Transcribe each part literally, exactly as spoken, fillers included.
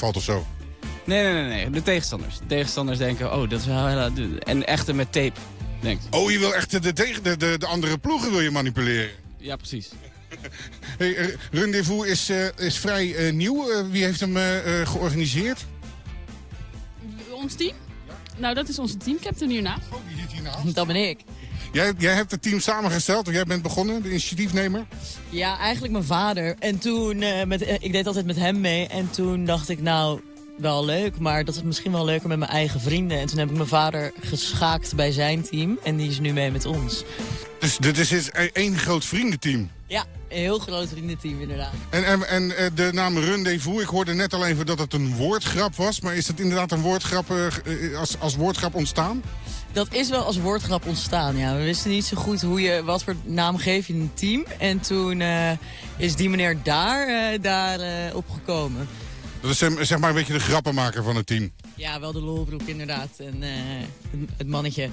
opvalt of zo? Nee, nee, nee, nee. De tegenstanders. De tegenstanders denken, oh, dat is wel heel... En echte met tape, denk ik. Oh, je wil echt de, tegen, de, de, de andere ploegen wil je manipuleren? Ja, precies. Hey, uh, Rendezvous is, uh, is vrij uh, nieuw. Uh, wie heeft hem uh, uh, georganiseerd? Ons team? Nou, dat is onze teamcaptain hiernaast. Oh, die zit hiernaast. Dat ben ik. Jij, jij hebt het team samengesteld, of jij bent begonnen, de initiatiefnemer? Ja, eigenlijk mijn vader. En toen, uh, met, uh, ik deed altijd met hem mee. En toen dacht ik, nou, wel leuk, maar dat is misschien wel leuker met mijn eigen vrienden. En toen heb ik mijn vader geschaakt bij zijn team. En die is nu mee met ons. Dus dit is dus één groot vriendenteam? Ja, een heel groot vriendenteam inderdaad. En, en, en de naam Rendezvous, ik hoorde net al even dat het een woordgrap was. Maar is het inderdaad een woordgrap, uh, als, als woordgrap ontstaan? Dat is wel als woordgrap ontstaan, ja. We wisten niet zo goed hoe je, wat voor naam geef je een team. En toen uh, is die meneer daar, uh, daar uh, op gekomen. Dat is zeg maar een beetje de grappenmaker van het team. Ja, wel de lolbroek inderdaad. En uh, het mannetje.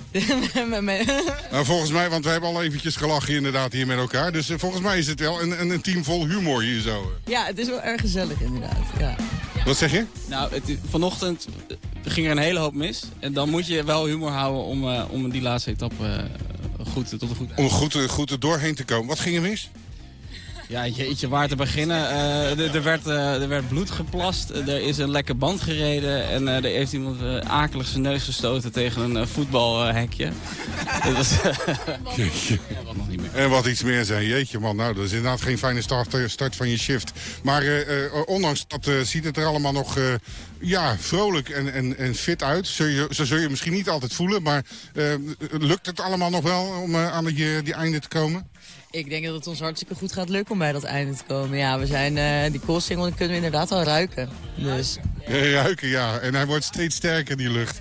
Nou, volgens mij, want we hebben al eventjes gelachen inderdaad hier met elkaar. Dus uh, volgens mij is het wel een, een, een team vol humor hier zo. Ja, het is wel erg gezellig inderdaad, ja. Wat zeg je? Nou, het, vanochtend ging er een hele hoop mis. En dan moet je wel humor houden om, uh, om die laatste etappe uh, goed, tot een goed... Om goed, goed er doorheen te komen. Wat ging er mis? Ja, jeetje, waar te beginnen. Uh, er, werd, uh, er werd bloed geplast, uh, er is een lekke band gereden... en uh, er heeft iemand uh, akelig zijn neus gestoten tegen een uh, voetbalhekje. Dat was... Jeetje. Ja, wat nog niet meer. En wat iets meer zijn. Jeetje man, nou, dat is inderdaad geen fijne start, start van je shift. Maar uh, uh, ondanks dat uh, ziet het er allemaal nog uh, ja, vrolijk en, en, en fit uit. Zul je, zo zul je misschien niet altijd voelen, maar uh, lukt het allemaal nog wel om uh, aan die, die einde te komen? Ik denk dat het ons hartstikke goed gaat lukken om bij dat einde te komen. Ja, we zijn, uh, die koolsingel kunnen we inderdaad al ruiken. Dus. Ruiken, ja. En hij wordt steeds sterker, die lucht.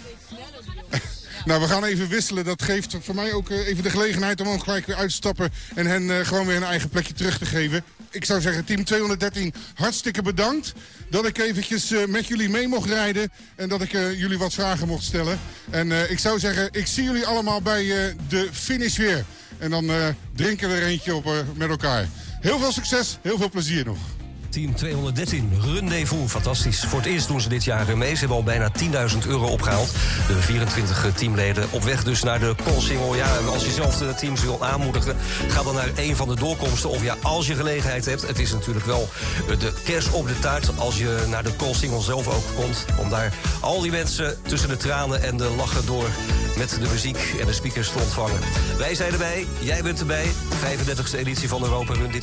Nou, we gaan even wisselen. Dat geeft voor mij ook uh, even de gelegenheid om hem gelijk weer uit te stappen... en hen uh, gewoon weer een eigen plekje terug te geven. Ik zou zeggen, team tweehonderddertien, hartstikke bedankt... dat ik eventjes uh, met jullie mee mocht rijden... en dat ik uh, jullie wat vragen mocht stellen. En uh, ik zou zeggen, ik zie jullie allemaal bij uh, de finish weer... En dan uh, drinken we er eentje op uh, met elkaar. Heel veel succes, heel veel plezier nog. Team tweehonderddertien, Rendezvous, fantastisch. Voor het eerst doen ze dit jaar mee. Ze hebben al bijna tienduizend euro opgehaald. De vierentwintig teamleden op weg dus naar de Koolsingel. Ja, als je zelf de teams wil aanmoedigen, ga dan naar een van de doorkomsten. Of ja, als je gelegenheid hebt. Het is natuurlijk wel de kers op de taart als je naar de Koolsingel zelf ook komt. Om daar al die mensen tussen de tranen en de lachen door met de muziek en de speakers te ontvangen. Wij zijn erbij, jij bent erbij. vijfendertigste editie van Europa Run dit